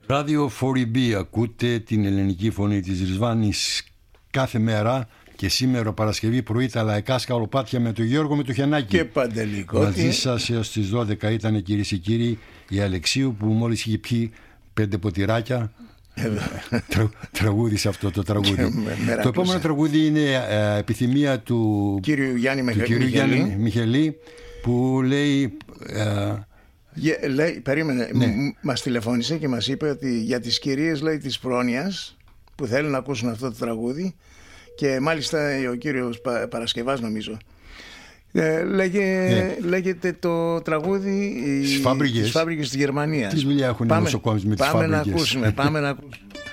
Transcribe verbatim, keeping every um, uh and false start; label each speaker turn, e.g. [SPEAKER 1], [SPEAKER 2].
[SPEAKER 1] Ράδιο φορ μπι, ακούτε την ελληνική φωνή της Ρισβάνης κάθε μέρα και σήμερα Παρασκευή πρωί τα λαϊκά σκαλοπάτια με τον Γιώργο Μητουχιανάκη.
[SPEAKER 2] Και Παντελή Κώτη.
[SPEAKER 1] Μαζί σας έως τις δώδεκα ήταν, κυρίες και κύριοι, η Αλεξίου που μόλις είχε πιει πέντε ποτηράκια. Τρα, τραγούδισε αυτό το τραγούδι. Το επόμενο τραγούδι είναι ε, επιθυμία του
[SPEAKER 2] κύριου Γιάννη,
[SPEAKER 1] του κύριου Γιάννη Μιχελή, που λέει... Ε,
[SPEAKER 2] Yeah, λέει, περίμενε,
[SPEAKER 1] ναι.
[SPEAKER 2] μας τηλεφώνησε και μας είπε ότι για τις κυρίες, λέει, της πρόνοιας που θέλουν να ακούσουν αυτό το τραγούδι, και μάλιστα ο κύριος Πα, Παρασκευάς νομίζω, ε, λέγε, ναι. λέγεται το τραγούδι
[SPEAKER 1] τις
[SPEAKER 2] φάμπρικες της Γερμανίας.
[SPEAKER 1] Τι δουλειά έχουν οι νοσοκόμες με τις
[SPEAKER 2] πάμε
[SPEAKER 1] φάμπρικες?
[SPEAKER 2] Να ακούσουμε, πάμε να ακούσουμε.